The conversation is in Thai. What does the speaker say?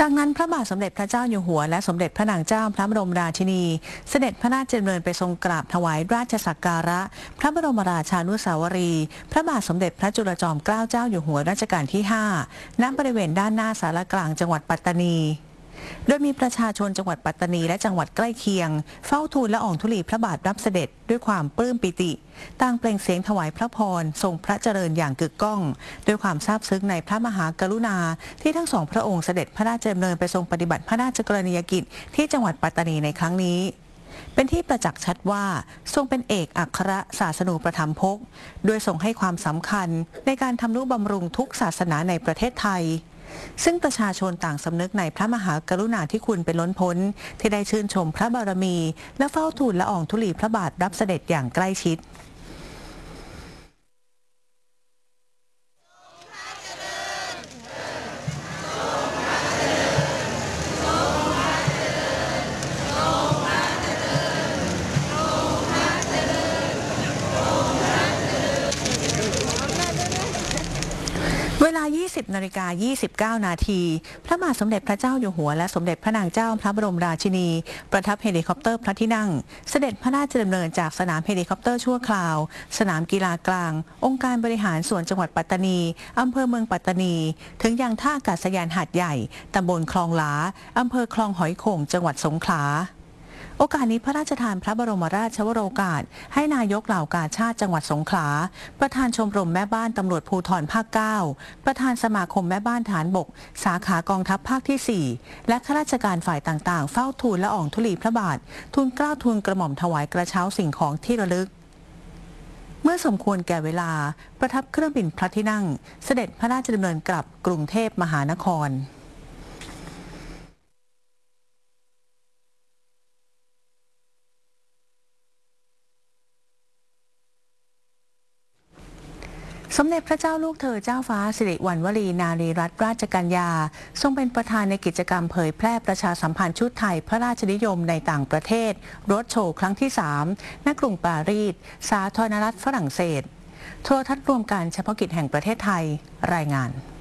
จากนั้นพระบาทสมเด็จพระเจ้าอยู่หัวและสมเด็จพระนางเจ้าพระบรมราชินีเสด็จพระราชดำเนินไปทรงกราบถวายราชสักการะพระบรมราชานุสาวรีย์พระบาทสมเด็จพระจุลจอมเกล้าเจ้าอยู่หัวรัชกาลที่ 5 ณ บริเวณด้านหน้าศาลากลางจังหวัดปัตตานีโดยมีประชาชนจังหวัดปัตตานีและจังหวัดใกล้เคียงเฝ้าทูลละอองธุลีพระบาทรับเสด็จด้วยความปลื้มปิติต่างเปล่งเสียงถวายพระพรทรงพระเจริญอย่างกึกก้องด้วยความซาบซึ้งในพระมหากรุณาที่ทั้งสองพระองค์เสด็จพระราชดำเนินไปทรงปฏิบัติพระราชกรณียกิจที่จังหวัดปัตตานีในครั้งนี้เป็นที่ประจักษ์ชัดว่าทรงเป็นเอกอัครศาสนูปถัมภกโดยทรงให้ความสำคัญในการทำนุบำรุงทุกศาสนาในประเทศไทยซึ่งประชาชนต่างสำนึกในพระมหากรุณาธิคุณเป็นล้นพ้นที่ได้ชื่นชมพระบารมีและเฝ้าทูลละอองธุลีพระบาทรับเสด็จอย่างใกล้ชิดเวลา 20:29 นาทีพระบาทสมเด็จพระเจ้าอยู่หัวและสมเด็จพระนางเจ้าพระบรมราชินีประทับเฮลิคอปเตอร์พระที่นั่งเสด็จพระราชดำเนินจากสนามเฮลิคอปเตอร์ชั่วคราวสนามกีฬากลางองค์การบริหารส่วนจังหวัดปัตตานีอำเภอเมืองปัตตานีถึงยังท่าอากาศยานหาดใหญ่ตำบลคลองหลาอำเภอคลองหอยโข่งจังหวัดสงขลาโอกาสนี้พระราชทานพระบรมราชวโรกาสให้นายกเหล่ากาชาดจังหวัดสงขลาประธานชมรมแม่บ้านตำรวจภูธรภาค 9ประธานสมาคมแม่บ้านฐานบกสาขากองทัพภาคที่ 4และข้าราชการฝ่ายต่างๆเฝ้าทูลละอองธุลีพระบาททูลเกล้าทูลกระหม่อมถวายกระเช้าสิ่งของที่ระลึกเมื่อสมควรแก่เวลาประทับเครื่องบินพระที่นั่งเสด็จพระราชดำเนินกลับกรุงเทพมหานครสมเด็จพระเจ้าลูกเธอเจ้าฟ้าสิริวัณวลีนารีรัตนราชกัญญาทรงเป็นประธานในกิจกรรมเผยแพร่ประชาสัมพันธ์ชุดไทยพระราชนิยมในต่างประเทศรถโชว์ครั้งที่ 3 ณ กรุงปารีสสาธารณรัฐฝรั่งเศสโทรทัศน์รวมการเฉพาะกิจแห่งประเทศไทยรายงาน